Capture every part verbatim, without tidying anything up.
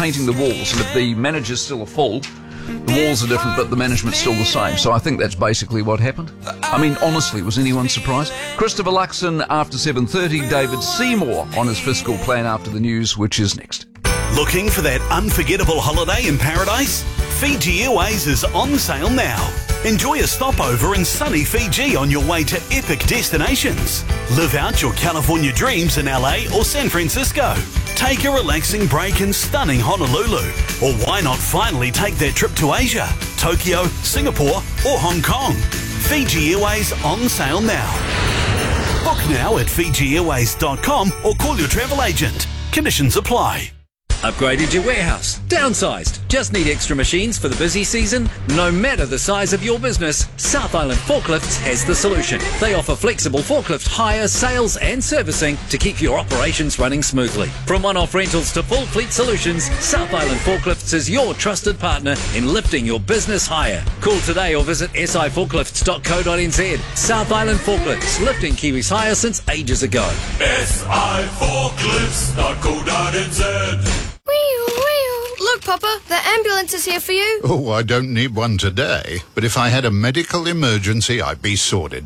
painting the walls, and if the managers still are full, the walls are different, but the management's still the same. So I think that's basically what happened. I mean, honestly, was anyone surprised? Christopher Luxon after seven thirty, David Seymour on his fiscal plan after the news, which is next. Looking for that unforgettable holiday in paradise? Fiji Airways is on sale now. Enjoy a stopover in sunny Fiji on your way to epic destinations. Live out your California dreams in L A or San Francisco. Take a relaxing break in stunning Honolulu. Or why not finally take that trip to Asia, Tokyo, Singapore or Hong Kong? Fiji Airways on sale now. Book now at fiji airways dot com or call your travel agent. Conditions apply. Upgraded your warehouse? Downsized? Just need extra machines for the busy season? No matter the size of your business, South Island Forklifts has the solution. They offer flexible forklift hire, sales and servicing to keep your operations running smoothly. From one-off rentals to full fleet solutions, South Island Forklifts is your trusted partner in lifting your business higher. Call today or visit s i forklifts dot co dot n z. South Island Forklifts, lifting Kiwis higher since ages ago. s i forklifts dot co dot n z. Look, Papa, the ambulance is here for you. Oh, I don't need one today, but if I had a medical emergency, I'd be sorted.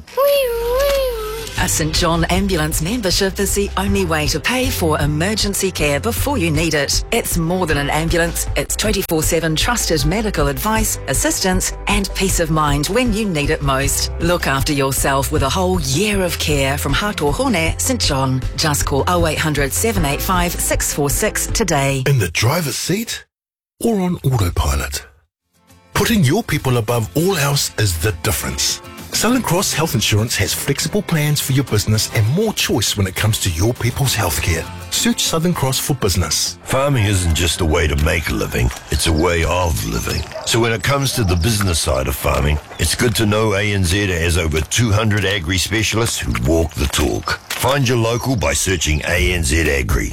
A St John Ambulance membership is the only way to pay for emergency care before you need it. It's more than an ambulance. It's twenty-four seven trusted medical advice, assistance and peace of mind when you need it most. Look after yourself with a whole year of care from Hatohone, St John. Just call oh eight hundred, seven eight five, six four six today. In the driver's seat or on autopilot? Putting your people above all else is the difference. Southern Cross Health Insurance has flexible plans for your business and more choice when it comes to your people's healthcare. Search Southern Cross for business. Farming isn't just a way to make a living, it's a way of living. So when it comes to the business side of farming, it's good to know A N Z has over two hundred agri specialists who walk the talk. Find your local by searching A N Z Agri.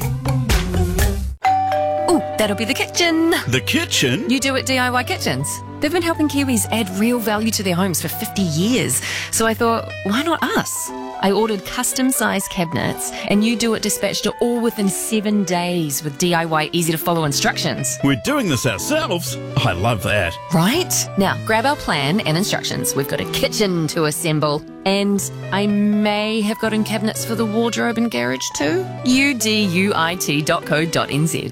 Ooh, that'll be the kitchen. The kitchen? You do at D I Y Kitchens. They've been helping Kiwis add real value to their homes for fifty years. So I thought, why not us? I ordered custom-sized cabinets and you do it dispatched to all within seven days with D I Y easy-to-follow instructions. We're doing this ourselves? I love that. Right? Now, grab our plan and instructions. We've got a kitchen to assemble. And I may have got in cabinets for the wardrobe and garage too. U D U I T dot co dot n z.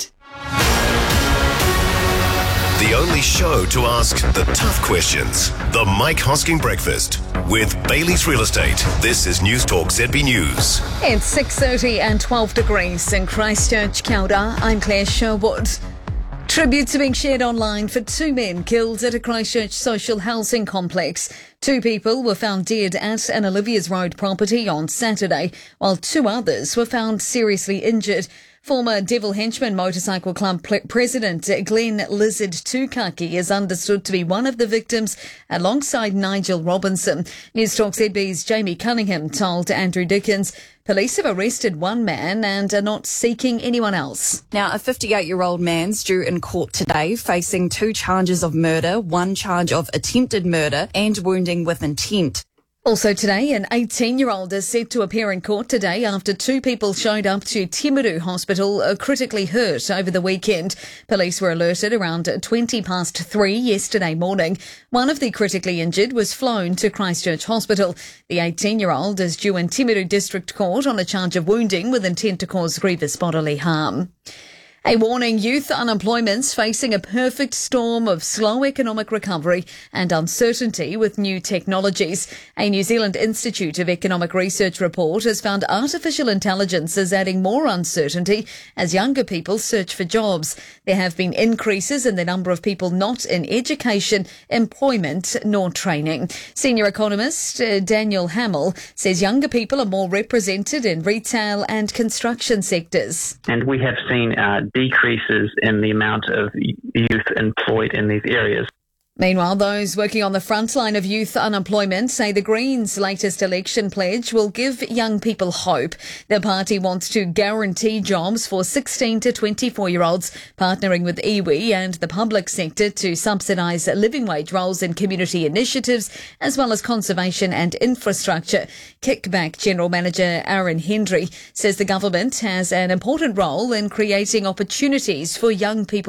The only show to ask the tough questions. The Mike Hosking Breakfast with Bailey's Real Estate. This is News Talk Z B News. It's six thirty and twelve degrees in Christchurch, Kia ora. I'm Claire Sherwood. Tributes are being shared online for two men killed at a Christchurch social housing complex. Two people were found dead at an Olivia's Road property on Saturday, while two others were found seriously injured. Former Devil Henchman Motorcycle Club president Glenn Lizard Tukaki is understood to be one of the victims alongside Nigel Robinson. News Talk Z B's Jamie Cunningham told Andrew Dickens police have arrested one man and are not seeking anyone else. Now, a fifty-eight-year-old man's due in court today facing two charges of murder, one charge of attempted murder and wounding with intent. Also today, an eighteen-year-old is set to appear in court today after two people showed up to Timaru Hospital uh, critically hurt over the weekend. Police were alerted around twenty past three yesterday morning. One of the critically injured was flown to Christchurch Hospital. The eighteen-year-old is due in Timaru District Court on a charge of wounding with intent to cause grievous bodily harm. A warning, youth unemployment's facing a perfect storm of slow economic recovery and uncertainty with new technologies. A New Zealand Institute of Economic Research report has found artificial intelligence is adding more uncertainty as younger people search for jobs. There have been increases in the number of people not in education, employment nor training. Senior economist uh, Daniel Hamill says younger people are more represented in retail and construction sectors. And we have seen uh, decreases in the amount of youth employed in these areas. Meanwhile, those working on the front line of youth unemployment say the Greens' latest election pledge will give young people hope. The party wants to guarantee jobs for sixteen to twenty-four-year-olds, partnering with iwi and the public sector to subsidise living wage roles in community initiatives, as well as conservation and infrastructure. Kickback General Manager Aaron Hendry says the government has an important role in creating opportunities for young people